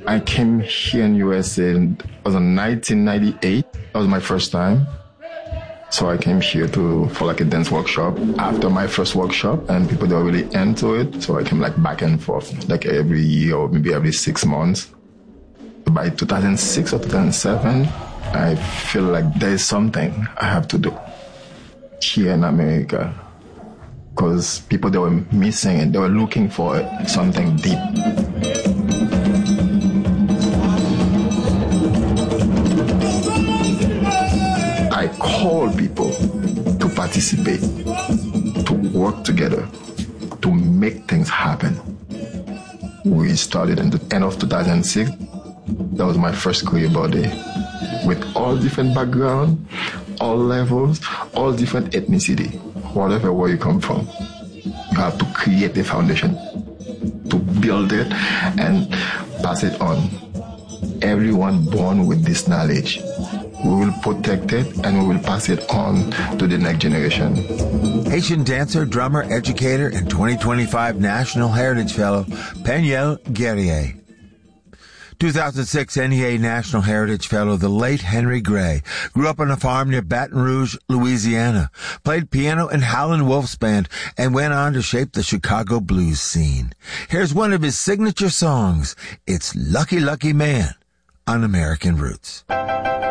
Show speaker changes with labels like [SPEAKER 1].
[SPEAKER 1] I came here in USA, it was in 1998. That was my first time. So I came here for like a dance workshop after my first workshop, and people, they were really into it. So I came like back and forth, like every year or maybe every 6 months. By 2006 or 2007, I feel like there's something I have to do here in America. Because people, they were missing it. They were looking for something deep. I call people to participate, to work together, to make things happen. We started in the end of 2006. That was my first career body, with all different backgrounds, all levels, all different ethnicity, whatever where you come from. You have to create a foundation, to build it and pass it on. Everyone born with this knowledge, we will protect it and we will pass it on to the next generation.
[SPEAKER 2] Haitian dancer, drummer, educator, and 2025 National Heritage Fellow, Peniel Guerrier. 2006 NEA National Heritage Fellow, the late Henry Gray, grew up on a farm near Baton Rouge, Louisiana, played piano in Howlin' Wolf's band, and went on to shape the Chicago blues scene. Here's one of his signature songs. It's Lucky Lucky Man on American Roots.